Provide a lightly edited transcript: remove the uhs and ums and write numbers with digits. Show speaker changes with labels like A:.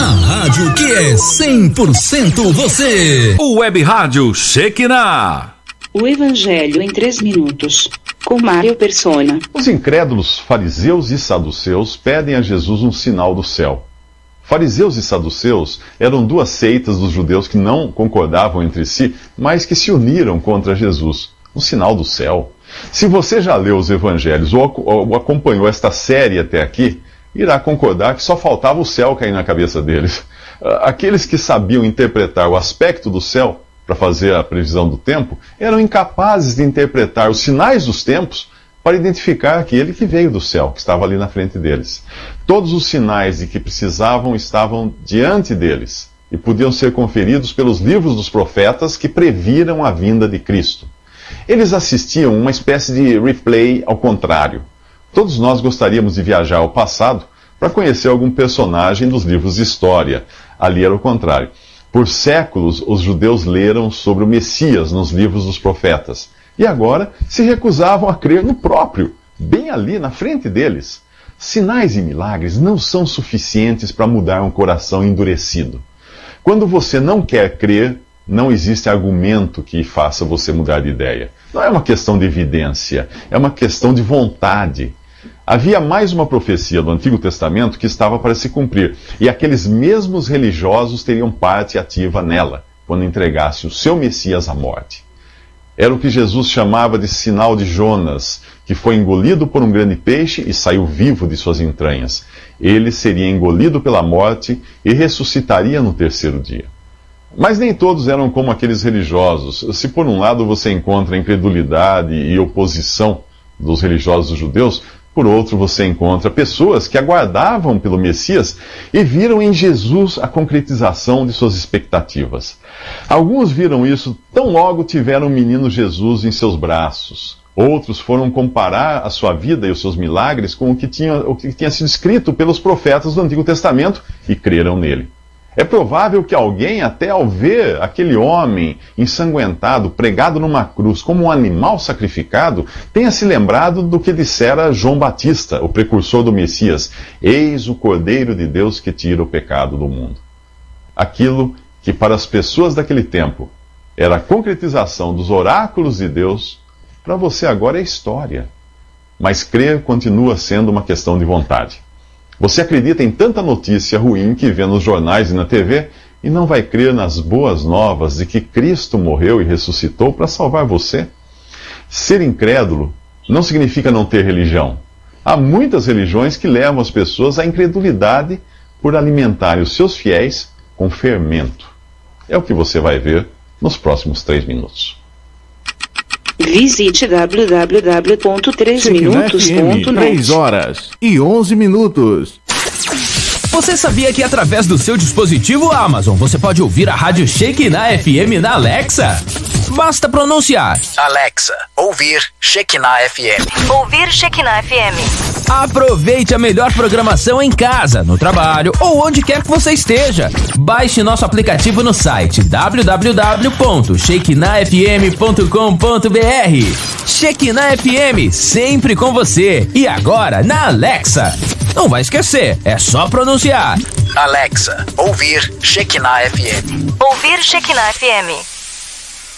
A: rádio que é 100% você.
B: O Web Rádio Shekinah.
C: O Evangelho em 3 minutos, com Mário Persona.
D: Os incrédulos fariseus e saduceus pedem a Jesus um sinal do céu. Fariseus e saduceus eram duas seitas dos judeus que não concordavam entre si, mas que se uniram contra Jesus. Um sinal do céu. Se você já leu os evangelhos ou acompanhou esta série até aqui, irá concordar que só faltava o céu cair na cabeça deles. Aqueles que sabiam interpretar o aspecto do céu para fazer a previsão do tempo, eram incapazes de interpretar os sinais dos tempos para identificar aquele que veio do céu, que estava ali na frente deles. Todos os sinais de que precisavam estavam diante deles e podiam ser conferidos pelos livros dos profetas que previram a vinda de Cristo. Eles assistiam uma espécie de replay ao contrário. Todos nós gostaríamos de viajar ao passado para conhecer algum personagem dos livros de história. Ali era o contrário. Por séculos, os judeus leram sobre o Messias nos livros dos profetas. E agora se recusavam a crer no próprio, bem ali na frente deles. Sinais e milagres não são suficientes para mudar um coração endurecido. Quando você não quer crer, não existe argumento que faça você mudar de ideia. Não é uma questão de evidência, é uma questão de vontade. Havia mais uma profecia do Antigo Testamento que estava para se cumprir, e aqueles mesmos religiosos teriam parte ativa nela, quando entregasse o seu Messias à morte. Era o que Jesus chamava de sinal de Jonas, que foi engolido por um grande peixe e saiu vivo de suas entranhas. Ele seria engolido pela morte e ressuscitaria no 3º dia. Mas nem todos eram como aqueles religiosos. Se por um lado você encontra incredulidade e oposição dos religiosos judeus, por outro, você encontra pessoas que aguardavam pelo Messias e viram em Jesus a concretização de suas expectativas. Alguns viram isso tão logo tiveram o menino Jesus em seus braços. Outros foram comparar a sua vida e os seus milagres com o que tinha sido escrito pelos profetas do Antigo Testamento e creram nele. É provável que alguém, até ao ver aquele homem ensanguentado, pregado numa cruz, como um animal sacrificado, tenha se lembrado do que dissera João Batista, o precursor do Messias: eis o Cordeiro de Deus que tira o pecado do mundo. Aquilo que para as pessoas daquele tempo era a concretização dos oráculos de Deus, para você agora é história. Mas crer continua sendo uma questão de vontade. Você acredita em tanta notícia ruim que vê nos jornais e na TV e não vai crer nas boas novas de que Cristo morreu e ressuscitou para salvar você? Ser incrédulo não significa não ter religião. Há muitas religiões que levam as pessoas à incredulidade por alimentarem os seus fiéis com fermento. É o que você vai ver nos próximos 3 minutos.
C: Visite www.3minutos.net.
E: 3h11.
A: Você sabia que através do seu dispositivo Amazon você pode ouvir a rádio Shekinah FM na Alexa? Basta pronunciar:
F: Alexa, ouvir Shekinah FM.
G: Ouvir Shekinah FM.
A: Aproveite a melhor programação em casa, no trabalho ou onde quer que você esteja. Baixe nosso aplicativo no site www.shekinahfm.com.br. Shekinah FM, sempre com você. E agora na Alexa. Não vai esquecer, é só pronunciar:
F: Alexa, ouvir Shekinah FM.
G: Ouvir Shekinah FM.